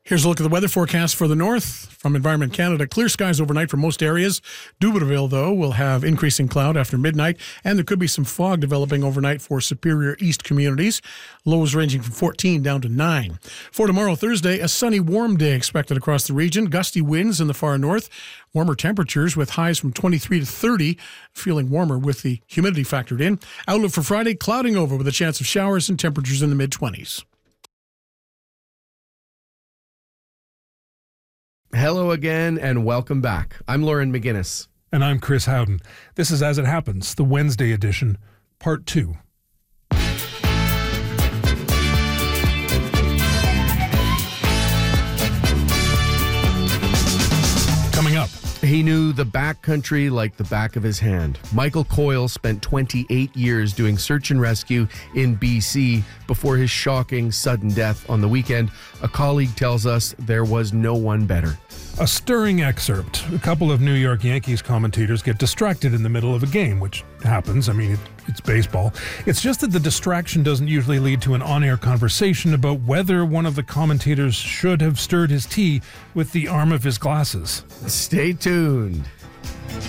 Here's a look at the weather forecast for the north from Environment Canada. Clear skies overnight for most areas. Dubreuilville, though, will have increasing cloud after midnight, and there could be some fog developing overnight for Superior East communities. Lows ranging from 14 down to 9. For tomorrow, Thursday, a sunny, warm day expected across the region. Gusty winds in the far north. Warmer temperatures with highs from 23 to 30, feeling warmer with the humidity factored in. Outlook for Friday, clouding over with a chance of showers and temperatures in the mid-20s. Hello again and welcome back. I'm Lauren McGinnis. And I'm Chris Howden. This is As It Happens, the Wednesday edition, Part 2. Coming up. He knew the backcountry like the back of his hand. Michael Coyle spent 28 years doing search and rescue in BC before his shocking, sudden death on the weekend. A colleague tells us there was no one better. A stirring excerpt. A couple of New York Yankees commentators get distracted in the middle of a game, which happens. I mean, it's baseball. It's just that the distraction doesn't usually lead to an on-air conversation about whether one of the commentators should have stirred his tea with the arm of his glasses. Stay tuned.